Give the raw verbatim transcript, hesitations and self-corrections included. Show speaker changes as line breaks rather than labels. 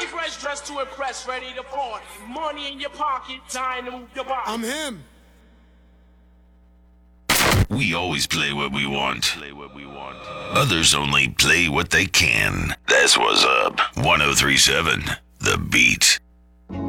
fresh, dressed to impress, ready to party. Money in your pocket, time to move your body.
I'm him.
We always play what we want. Play what we want. Others only play what they can. That's what's up. one oh three point seven The Beat.